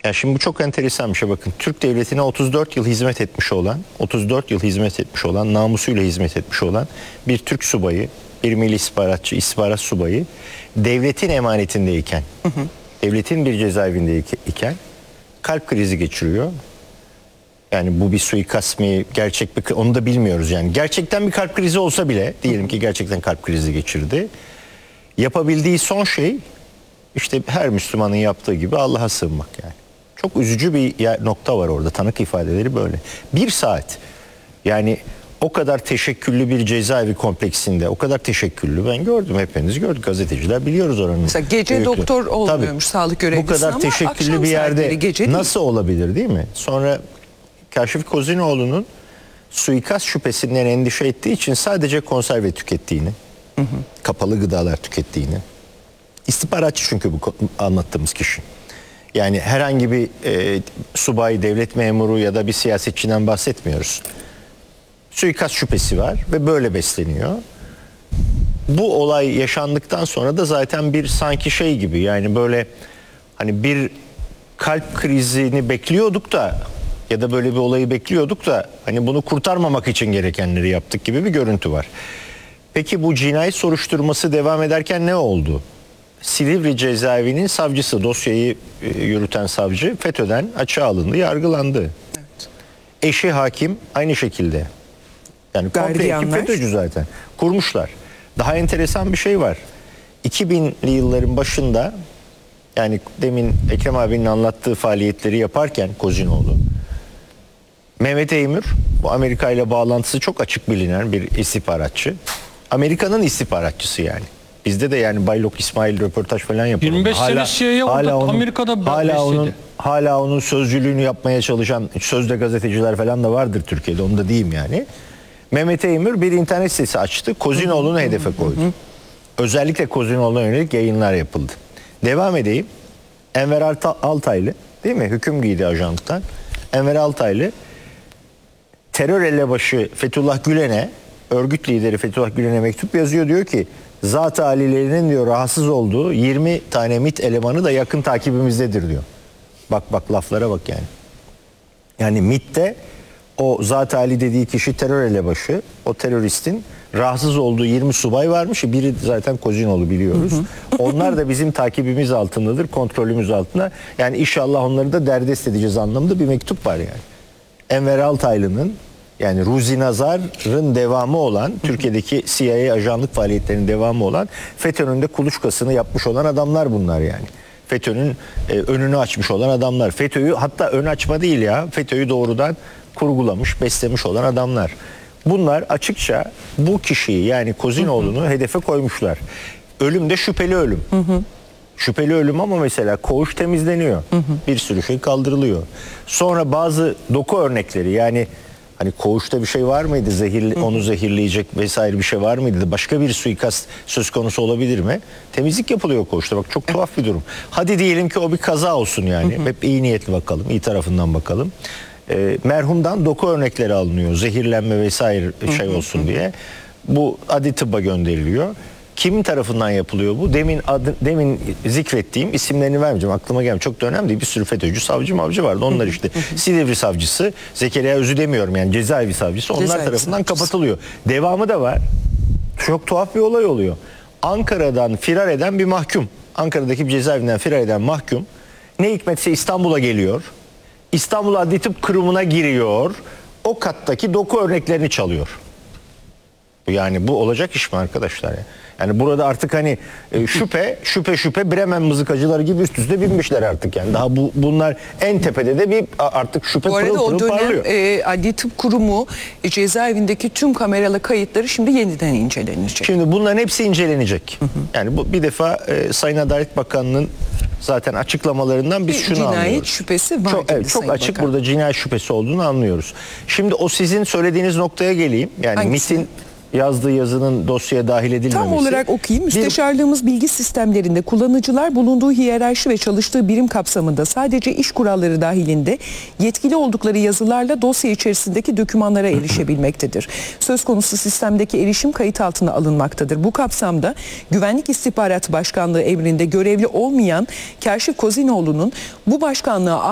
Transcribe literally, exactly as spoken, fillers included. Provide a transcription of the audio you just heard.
Ya şimdi bu çok enteresan bir şey, bakın. Türk Devleti'ne otuz dört yıl hizmet etmiş olan, otuz dört yıl hizmet etmiş olan, namusuyla hizmet etmiş olan bir Türk subayı, bir milli istihbaratçı, istihbarat subayı devletin emanetindeyken, hı hı. devletin bir cezaevindeyken kalp krizi geçiriyor. Yani bu bir suikast mı, gerçek bir, onu da bilmiyoruz yani. Gerçekten bir kalp krizi olsa bile, diyelim ki gerçekten kalp krizi geçirdi. Yapabildiği son şey, işte her Müslümanın yaptığı gibi Allah'a sığınmak yani. Çok üzücü bir yer, nokta var orada. Tanık ifadeleri böyle. Bir saat. Yani o kadar teşekküllü bir cezaevi kompleksinde, o kadar teşekküllü, ben gördüm, hepiniz gördük, gazeteciler biliyoruz oranın. Mesela gece öykü. Doktor olmuyormuş, tabii, sağlık görevlisi, bu kadar teşekküllü bir yerde gece nasıl olabilir, değil mi? Sonra Kaşif Kozinoğlu'nun suikast şüphesinden endişe ettiği için sadece konserve tükettiğini, hı hı. kapalı gıdalar tükettiğini, istihbaratçı çünkü bu anlattığımız kişi. Yani herhangi bir e, subay, devlet memuru ya da bir siyasetçiden bahsetmiyoruz. Suikast şüphesi var ve böyle besleniyor. Bu olay yaşandıktan sonra da zaten bir sanki şey gibi, yani böyle hani bir kalp krizini bekliyorduk da ya da böyle bir olayı bekliyorduk da hani bunu kurtarmamak için gerekenleri yaptık gibi bir görüntü var. Peki bu cinayet soruşturması devam ederken ne oldu? Silivri cezaevinin savcısı, dosyayı e, yürüten savcı FETÖ'den açığa alındı, yargılandı. Evet. Eşi hakim aynı şekilde. Yani komple ekip FETÖ'cü zaten. Kurmuşlar. Daha enteresan bir şey var. iki binli yılların başında, yani demin Ekrem abinin anlattığı faaliyetleri yaparken Kozinoğlu, Mehmet Eymür, bu Amerika ile bağlantısı çok açık bilinen bir istihbaratçı. Amerika'nın istihbaratçısı yani. Bizde de yani Baylok İsmail röportaj falan yapıyor. yirmi beş sene C I A orada onun, Amerika'da hala onun, hala onun sözcülüğünü yapmaya çalışan sözde gazeteciler falan da vardır Türkiye'de, onu da diyeyim yani. Mehmet Eymür bir internet sitesi açtı. Kozinoğlu'nu hedefe koydu. Hı hı. Özellikle Kozinoğlu'na yönelik yayınlar yapıldı. Devam edeyim. Enver Altaylı, değil mi? Hüküm giydi ajanlıktan. Enver Altaylı terör elebaşı Fethullah Gülen'e, örgüt lideri Fethullah Gülen'e mektup yazıyor. Diyor ki zat-ı alilerinin diyor rahatsız olduğu yirmi tane MİT elemanı da yakın takibimizdedir diyor. Bak bak laflara bak yani. Yani MİT'te o zat-ı ali dediği kişi terör elebaşı, o teröristin rahatsız olduğu yirmi subay varmış. Biri zaten Kozinoğlu, biliyoruz. Hı hı. Onlar da bizim takibimiz altındadır, kontrolümüz altında. Yani inşallah onları da derdest edeceğiz anlamında bir mektup var yani. Enver Altaylı'nın, yani Ruzi Nazar'ın devamı olan, Türkiye'deki C I A ajanlık faaliyetlerinin devamı olan, FETÖ'nün de kuluçkasını yapmış olan adamlar bunlar yani. FETÖ'nün e, önünü açmış olan adamlar. FETÖ'yü, hatta ön açma değil ya, FETÖ'yü doğrudan kurgulamış, beslemiş olan adamlar. Bunlar açıkça bu kişiyi, yani Kozinoğlu'nu hedefe koymuşlar. Ölüm de şüpheli ölüm. Hı hı. Şüpheli ölüm ama mesela koğuş temizleniyor. Hı hı. Bir sürü şey kaldırılıyor. Sonra bazı doku örnekleri, yani hani koğuşta bir şey var mıydı? Zehirli, onu zehirleyecek vesaire bir şey var mıydı? Başka bir suikast söz konusu olabilir mi? Temizlik yapılıyor koğuşta. Bak çok tuhaf bir durum. Hadi diyelim ki o bir kaza olsun yani. Hı hı. Hep iyi niyetli bakalım, iyi tarafından bakalım. E, merhumdan doku örnekleri alınıyor. Zehirlenme vesaire şey olsun diye. Bu adli tıbba gönderiliyor. Kimin tarafından yapılıyor bu? Demin adı, demin zikrettiğim, isimlerini vermeyeceğim, aklıma gelmiyor. Çok da önemli değil. Bir sürü FETÖ'cü savcı mavcı vardı. Onlar işte Silivri savcısı, Zekeriya Özü demiyorum yani, cezaevi savcısı, onlar cezaevi tarafından savcısı kapatılıyor. Devamı da var. Çok tuhaf bir olay oluyor. Ankara'dan firar eden bir mahkum. Ankara'daki bir cezaevinden firar eden mahkum ne hikmetse İstanbul'a geliyor. İstanbul Adli Tıp Kurumu'na giriyor. O kattaki doku örneklerini çalıyor. Yani bu olacak iş mi arkadaşlar ya? Yani burada artık hani e, şüphe şüphe şüphe Bremen mızıkacıları gibi üst üste binmişler artık yani. Daha bu bunlar en tepede de bir artık şüphe pırıl pırıl parlıyor. Bu arada o dönem e, Adli Tıp Kurumu e, cezaevindeki tüm kameralı kayıtları şimdi yeniden incelenecek. Şimdi bunların hepsi incelenecek. Hı hı. Yani bu bir defa e, Sayın Adalet Bakanı'nın zaten açıklamalarından biz bir şunu cinayet anlıyoruz. Şüphesi var. Çok, evet, çok açık Bakan. Burada cinayet şüphesi olduğunu anlıyoruz. Şimdi o sizin söylediğiniz noktaya geleyim. Yani MİT'in yazdığı yazının dosyaya dahil edilmemesi. Tam olarak okuyayım. Müsteşarlığımız bilgi sistemlerinde kullanıcılar bulunduğu hiyerarşi ve çalıştığı birim kapsamında sadece iş kuralları dahilinde yetkili oldukları yazılarla dosya içerisindeki dokümanlara erişebilmektedir. Söz konusu sistemdeki erişim kayıt altına alınmaktadır. Bu kapsamda Güvenlik İstihbarat Başkanlığı emrinde görevli olmayan Kaşif Kozinoğlu'nun bu başkanlığa